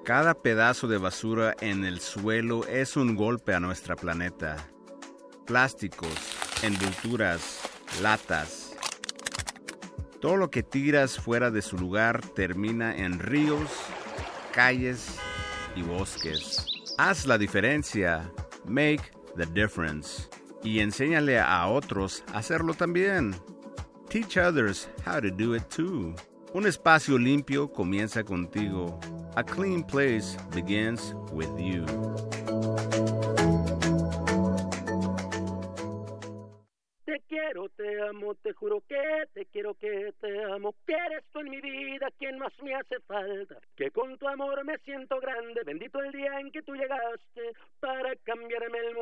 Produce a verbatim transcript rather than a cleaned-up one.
Cada pedazo de basura en el suelo es un golpe a nuestro planeta. Plásticos, envolturas, latas. Todo lo que tiras fuera de su lugar termina en ríos, calles y bosques. Haz la diferencia. Make the difference. Y enséñale a otros a hacerlo también. Teach others how to do it too. Un espacio limpio comienza contigo. A clean place begins with you. Te quiero, te amo, te juro que te quiero, que te amo, que eres tú en mi vida quien más me hace falta, que con tu amor me siento grande, bendito el día en que tú llegaste para cambiarme el mundo.